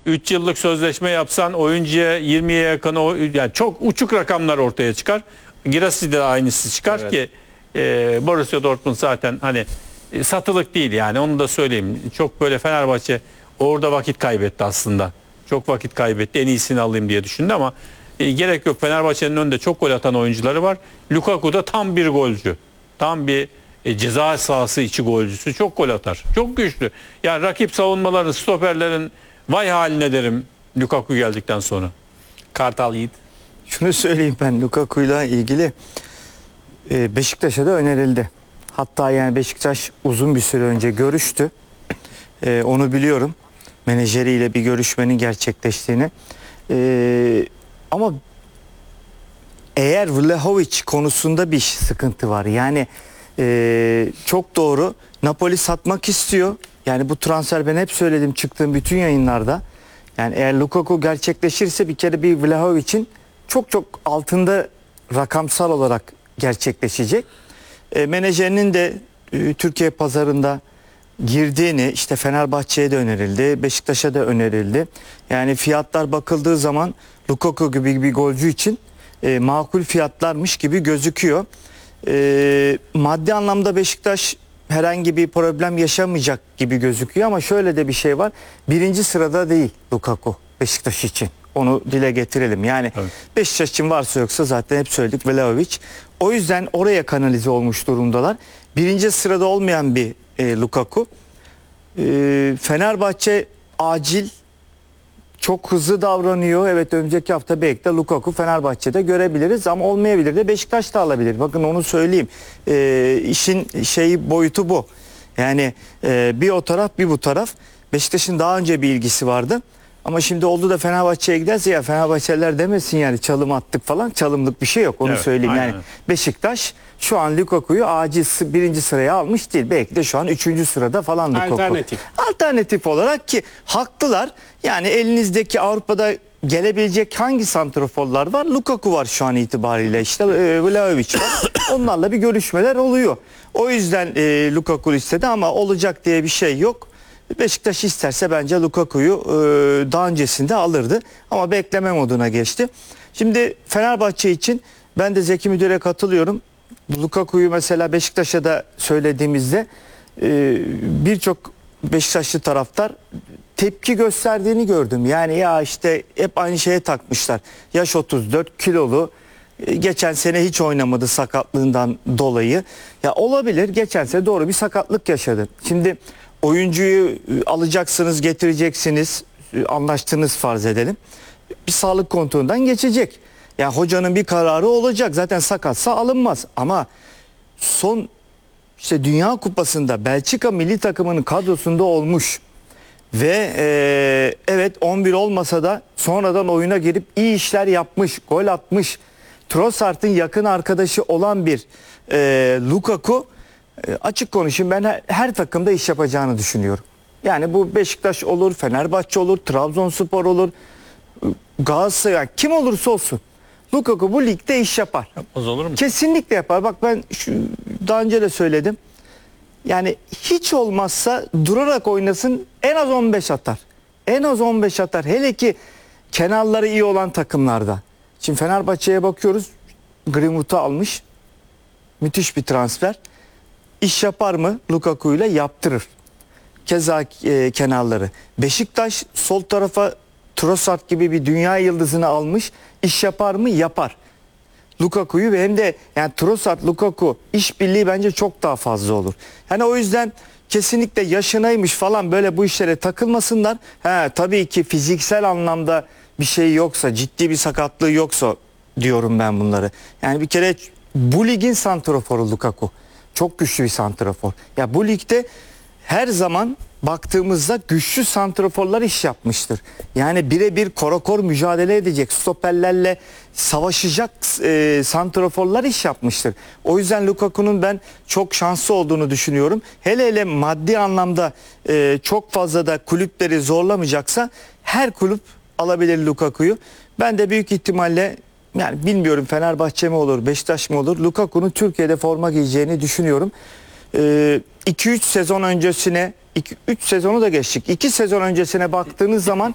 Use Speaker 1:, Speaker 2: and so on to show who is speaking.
Speaker 1: 3 yıllık sözleşme yapsan oyuncuya 20'ye yakın yani çok uçuk rakamlar ortaya çıkar. Girassi de aynısı çıkar
Speaker 2: Evet.
Speaker 1: ki Borussia Dortmund zaten hani satılık değil yani onu da söyleyeyim. Çok böyle Fenerbahçe orada vakit kaybetti aslında. Çok vakit kaybetti. En iyisini alayım diye düşündü ama gerek yok. Fenerbahçe'nin önünde çok gol atan oyuncuları var. Lukaku da tam bir golcü. Tam bir ceza sahası içi golcüsü. Çok gol atar. Çok güçlü. Yani rakip savunmaların, stoperlerin vay haline derim Lukaku geldikten sonra.
Speaker 2: Kartal Yiğit.
Speaker 3: Şunu söyleyeyim ben Lukaku'yla ilgili. Beşiktaş'a da önerildi. Hatta yani Beşiktaş uzun bir süre önce görüştü. Onu biliyorum. Menajeriyle bir görüşmenin gerçekleştiğini. Ama eğer Vlahovic konusunda bir sıkıntı var. Yani çok doğru. Napoli satmak istiyor. Yani bu transfer ben hep söyledim çıktığım bütün yayınlarda. Yani eğer Lukaku gerçekleşirse bir kere bir Vlahovic'in çok çok altında rakamsal olarak gerçekleşecek. Menajerinin de Türkiye pazarında girdiğini işte Fenerbahçe'ye de önerildi, Beşiktaş'a da önerildi. Yani fiyatlar bakıldığı zaman Lukaku gibi bir golcü için makul fiyatlarmış gibi gözüküyor. Maddi anlamda Beşiktaş herhangi bir problem yaşamayacak gibi gözüküyor ama şöyle de bir şey var. Birinci sırada değil Lukaku Beşiktaş için. Onu dile getirelim. Yani evet. Beşiktaş için varsa yoksa zaten hep söyledik Vlahovic. O yüzden oraya kanalize olmuş durumdalar. Birinci sırada olmayan bir Lukaku. Fenerbahçe acil çok hızlı davranıyor. Evet önümüzdeki hafta belki de Lukaku Fenerbahçe'de görebiliriz ama olmayabilir de Beşiktaş da alabilir. Bakın onu söyleyeyim. İşin boyutu bu. Yani bir o taraf bir bu taraf. Beşiktaş'ın daha önce bir ilgisi vardı. Ama şimdi oldu da Fenerbahçe'ye giderse ya Fenerbahçeliler demesin yani çalım attık falan. Çalımlık bir şey yok onu söyleyeyim.
Speaker 1: Aynen.
Speaker 3: Yani Beşiktaş şu an Lukaku'yu acil birinci sıraya almış değil. Belki de şu an 3. sırada falan Lukaku. Alternatif olarak ki haklılar. Yani elinizdeki Avrupa'da gelebilecek hangi santraforlar var? Lukaku var şu an itibariyle işte Vlahovic var. Onlarla bir görüşmeler oluyor. O yüzden Lukaku istedi ama olacak diye bir şey yok. Beşiktaş isterse bence Lukaku'yu daha öncesinde alırdı. Ama bekleme moduna geçti. Şimdi Fenerbahçe için ben de Zeki Müdür'e katılıyorum. Lukaku'yu mesela Beşiktaş'a da söylediğimizde birçok Beşiktaşlı taraftar tepki gösterdiğini gördüm. Yani ya işte hep aynı şeye takmışlar. Yaş 34 kilolu. Geçen sene hiç oynamadı sakatlığından dolayı. Ya olabilir geçen sene doğru bir sakatlık yaşadı. Şimdi oyuncuyu alacaksınız, getireceksiniz, anlaştığınız farz edelim. Bir sağlık kontrolünden geçecek. Yani hocanın bir kararı olacak. Zaten sakatsa alınmaz. Ama son işte Dünya Kupası'nda Belçika milli takımının kadrosunda olmuş. Ve evet 11 olmasa da sonradan oyuna girip iyi işler yapmış, gol atmış. Trossard'ın yakın arkadaşı olan bir Lukaku, açık konuşayım ben her takımda iş yapacağını düşünüyorum. Yani bu Beşiktaş olur, Fenerbahçe olur, Trabzonspor olur, Galatasaray kim olursa olsun. Lukaku bu ligde iş yapar.
Speaker 1: Yapmaz olur mu?
Speaker 3: Kesinlikle yapar. Bak ben daha önce de söyledim. Yani hiç olmazsa durarak oynasın en az 15 atar. En az 15 atar. Hele ki kenarları iyi olan takımlarda. Şimdi Fenerbahçe'ye bakıyoruz. Greenwood'u almış. Müthiş bir transfer. İş yapar mı? Lukaku ile yaptırır. Keza kenarları. Beşiktaş sol tarafa Trossard gibi bir dünya yıldızını almış. İş yapar mı? Yapar. Lukaku'yu ve hem de yani Trossard, Lukaku işbirliği bence çok daha fazla olur. Yani o yüzden kesinlikle yaşınaymış falan böyle bu işlere takılmasınlar. Tabii ki fiziksel anlamda bir şey yoksa, ciddi bir sakatlığı yoksa diyorum ben bunları. Yani bir kere bu ligin santraforu Lukaku. Çok güçlü bir santrafor. Ya bu ligde her zaman baktığımızda güçlü santraforlar iş yapmıştır. Yani birebir korakor mücadele edecek, stoperlerle savaşacak santraforlar iş yapmıştır. O yüzden Lukaku'nun ben çok şanslı olduğunu düşünüyorum. Hele hele maddi anlamda çok fazla da kulüpleri zorlamayacaksa her kulüp alabilir Lukaku'yu. Ben de büyük ihtimalle yani bilmiyorum Fenerbahçe mi olur, Beşiktaş mı olur, Lukaku'nun Türkiye'de forma giyeceğini düşünüyorum. 2-3 sezon öncesine 3 sezonu da geçtik. 2 sezon öncesine baktığınız zaman